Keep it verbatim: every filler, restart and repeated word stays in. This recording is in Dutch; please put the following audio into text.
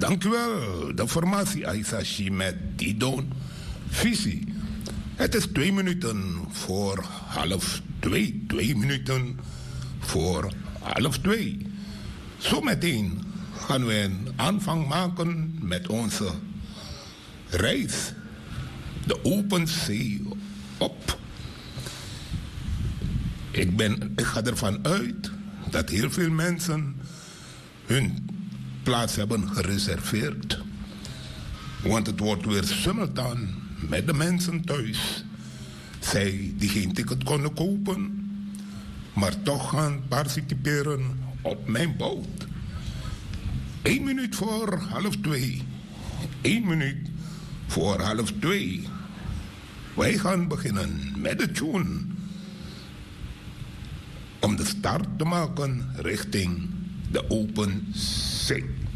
Dank u wel. De formatie Aisashi met Didon Visie. Het is twee minuten voor half twee. Twee minuten voor half twee. Zometeen gaan we een aanvang maken met onze reis. De open zee op. Ik, ben, ik ga ervan uit dat heel veel mensen hun plaats hebben gereserveerd. Want het wordt weer simultaan met de mensen thuis. Zij die geen ticket konden kopen, maar toch gaan participeren op mijn boot. Eén minuut voor half twee. Eén minuut voor half twee. Wij gaan beginnen met de tune. Om de start te maken richting de open zee.